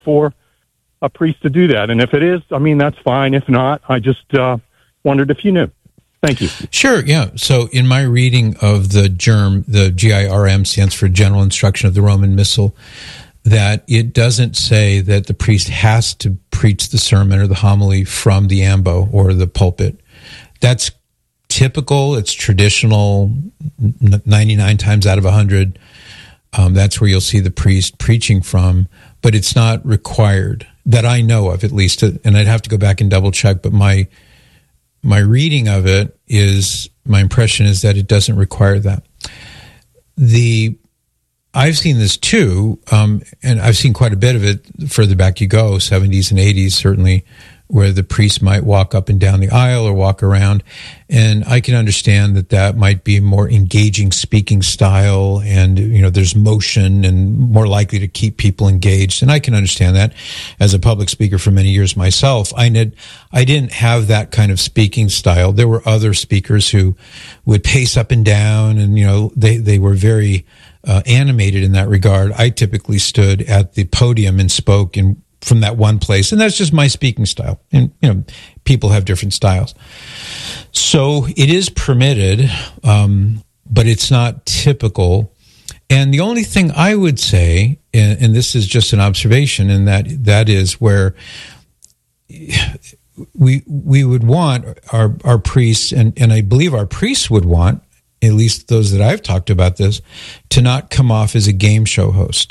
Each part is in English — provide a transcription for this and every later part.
for a priest to do that. And if it is, I mean, that's fine. If not, I just wondered if you knew. Thank you. Sure, yeah. So in my reading of the GIRM, the GIRM stands for General Instruction of the Roman Missal, that it doesn't say that the priest has to preach the sermon or the homily from the ambo or the pulpit. That's typical. It's traditional 99 times out of 100. That's where you'll see the priest preaching from, but it's not required that I know of, at least. And I'd have to go back and double check, but my reading of it is, my impression is that it doesn't require that. I've seen this too, and I've seen quite a bit of it further back you go, 70s and 80s certainly, where the priest might walk up and down the aisle or walk around. And I can understand that might be a more engaging speaking style, and, there's motion and more likely to keep people engaged. And I can understand that. As a public speaker for many years myself, I didn't have that kind of speaking style. There were other speakers who would pace up and down, and, they were very animated in that regard. I typically stood at the podium and spoke from that one place, and that's just my speaking style. And people have different styles, so it is permitted, but it's not typical. And the only thing I would say, and this is just an observation, and that is where we would want our priests, and I believe our priests would want, at least those that I've talked about this, to not come off as a game show host.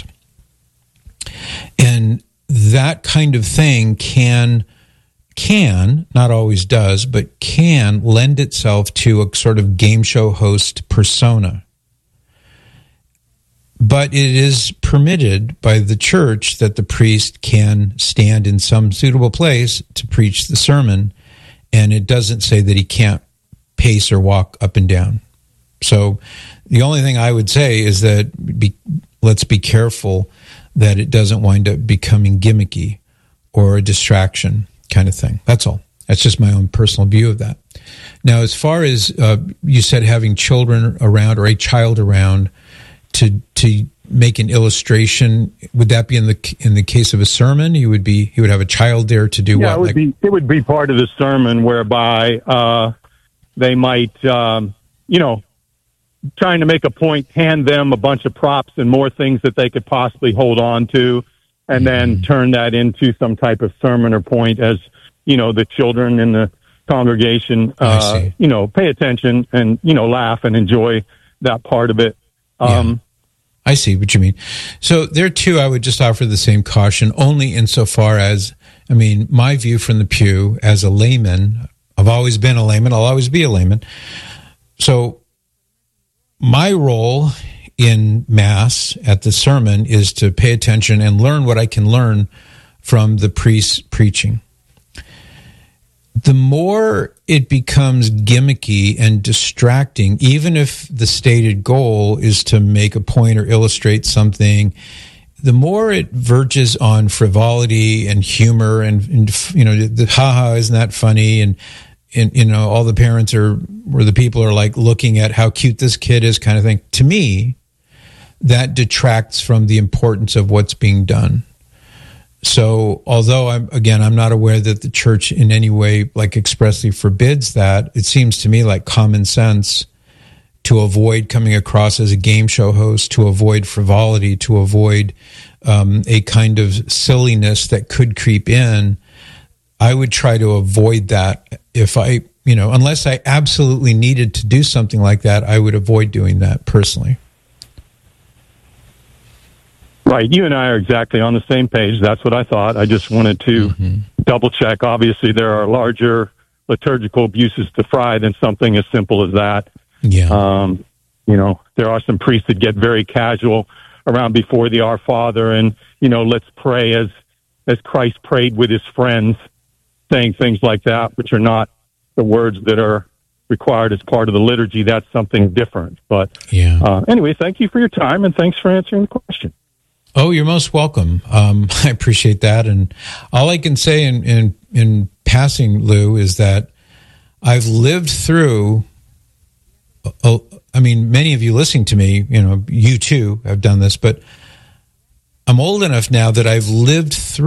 And that kind of thing can, not always does, but can lend itself to a sort of game show host persona. But it is permitted by the church that the priest can stand in some suitable place to preach the sermon, and it doesn't say that he can't pace or walk up and down. So the only thing I would say is that let's be careful that it doesn't wind up becoming gimmicky or a distraction kind of thing. That's all. That's just my own personal view of that. Now, as far as you said, having children around or a child around to make an illustration, would that be in the case of a sermon? He would have a child there to do what? It would be part of the sermon whereby they might, trying to make a point, hand them a bunch of props and more things that they could possibly hold on to, and then turn that into some type of sermon or point as, the children in the congregation, pay attention and, laugh and enjoy that part of it. I see what you mean. So there too, I would just offer the same caution, only insofar as, my view from the pew as a layman, I've always been a layman, I'll always be a layman. So my role in Mass at the sermon is to pay attention and learn what I can learn from the priest's preaching. The more it becomes gimmicky and distracting, even if the stated goal is to make a point or illustrate something, the more it verges on frivolity and humor and the ha-ha, isn't that funny? And all the parents or the people are like looking at how cute this kid is kind of thing. To me, that detracts from the importance of what's being done. So although I'm not aware that the church in any way like expressly forbids that, it seems to me like common sense to avoid coming across as a game show host, to avoid frivolity, to avoid a kind of silliness that could creep in. I would try to avoid that. If unless I absolutely needed to do something like that, I would avoid doing that personally. Right. You and I are exactly on the same page. That's what I thought. I just wanted to double check. Obviously, there are larger liturgical abuses to fry than something as simple as that. Yeah. There are some priests that get very casual around before the Our Father and, let's pray as Christ prayed with his friends, saying things like that, which are not the words that are required as part of the liturgy. That's something different. But anyway, thank you for your time, and thanks for answering the question. Oh, you're most welcome. I appreciate that. And all I can say in passing, Lou, is that I've lived through, many of you listening to me, you too have done this, but I'm old enough now that I've lived through